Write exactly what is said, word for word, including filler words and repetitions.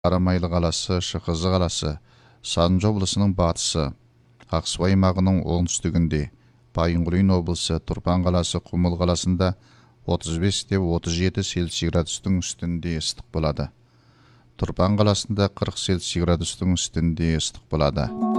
Қарамайлы қаласы, Шықызы қаласы, Сарынжы облысының батысы, Ақсу аймағының оңтүстігінде, Байынқұлин облысы, Тұрпан қаласы, Құмыл қаласында отыз бес те отыз жеті Цельсий градустың үстінде ыстық болады. Тұрпан қаласында қырық Цельсий градустың үстінде ыстық болады.